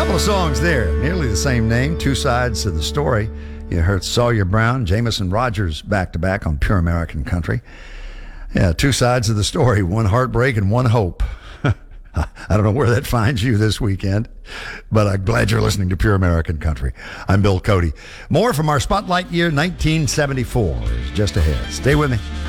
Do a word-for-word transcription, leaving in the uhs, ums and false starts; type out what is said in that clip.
Couple of songs there, nearly the same name, two sides to the story. You heard Sawyer Brown, Jameson Rogers back-to-back on Pure American Country. Yeah, two sides of the story, one heartbreak and one hope. I don't know where that finds you this weekend, but I'm glad you're listening to Pure American Country. I'm Bill Cody. More from our Spotlight year nineteen seventy-four is just ahead. Stay with me.